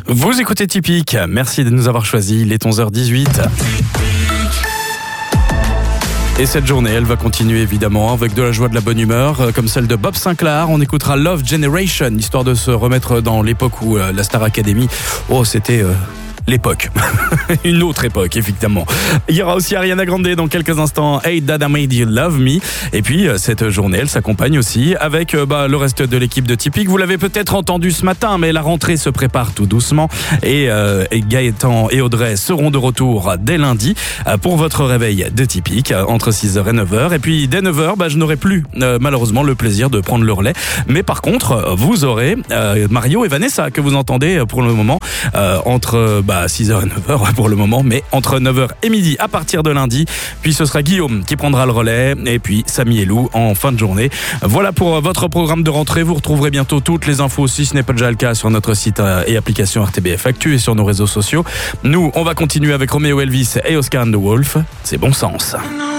Vous écoutez Typique, merci de nous avoir choisis, il est 11h18. Et cette journée, elle va continuer évidemment avec de la joie, de la bonne humeur, comme celle de Bob Sinclair. On écoutera Love Generation, histoire de se remettre dans l'époque où la Star Academy, c'était... l'époque. Une autre époque, évidemment. Il y aura aussi Ariana Grande dans quelques instants. Hey Dad, I Made You Love Me. Et puis, cette journée, elle s'accompagne aussi avec le reste de l'équipe de Typique. Vous l'avez peut-être entendu ce matin, mais la rentrée se prépare tout doucement. Et Gaëtan et Audrey seront de retour dès lundi pour votre réveil de Typique entre 6h et 9h. Et puis, dès 9h, je n'aurai plus malheureusement le plaisir de prendre le relais. Mais par contre, vous aurez Mario et Vanessa que vous entendez pour le moment entre... 6h et 9h pour le moment, mais entre 9h et midi à partir de lundi. Puis ce sera Guillaume qui prendra le relais et puis Samy et Lou en fin de journée. Voilà pour votre programme de rentrée. Vous retrouverez bientôt toutes les infos, si ce n'est pas déjà le cas, sur notre site et application RTBF Actu et sur nos réseaux sociaux. Nous, on va continuer avec Romeo Elvis et Oscar and the Wolf. C'est bon sens.